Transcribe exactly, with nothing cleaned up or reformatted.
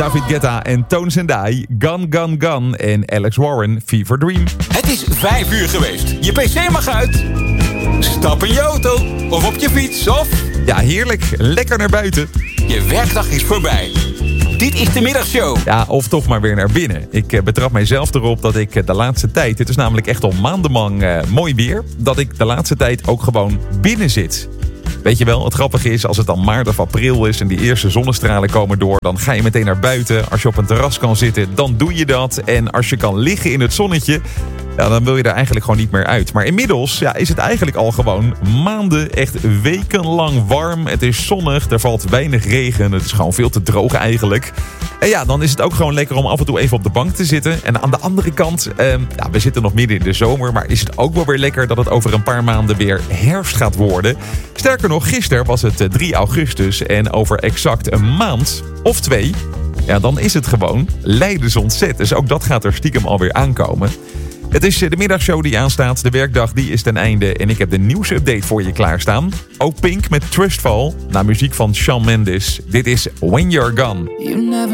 David Guetta en Tones and I, Gun Gun Gun en Alex Warren, Fever Dream. Het is vijf uur geweest. Je pc mag uit. Stap in je auto of op je fiets of... Ja, heerlijk. Lekker naar buiten. Je werkdag is voorbij. Dit is de middagshow. Ja, of toch maar weer naar binnen. Ik uh, betrap mijzelf erop dat ik uh, de laatste tijd... Het is namelijk echt al maandenlang uh, mooi weer... dat ik de laatste tijd ook gewoon binnen zit. Weet je wel, het grappige is, als het dan maart of april is en die eerste zonnestralen komen door, dan ga je meteen naar buiten. Als je op een terras kan zitten, dan doe je dat. En als je kan liggen in het zonnetje, ja, dan wil je er eigenlijk gewoon niet meer uit. Maar inmiddels ja, is het eigenlijk al gewoon maanden, echt wekenlang warm. Het is zonnig, er valt weinig regen. Het is gewoon veel te droog eigenlijk. En ja, dan is het ook gewoon lekker om af en toe even op de bank te zitten. En aan de andere kant, eh, ja, we zitten nog midden in de zomer, maar is het ook wel weer lekker dat het over een paar maanden weer herfst gaat worden. Sterker nog, gisteren was het drie augustus en over exact een maand of twee, ja, dan is het gewoon Leidenzontzet. Dus ook dat gaat er stiekem alweer aankomen. Het is de middagshow die aanstaat. De werkdag die is ten einde. En ik heb de nieuwsupdate voor je klaarstaan. Ook Pink met Trustfall. Na muziek van Shawn Mendes. Dit is When You're Gone.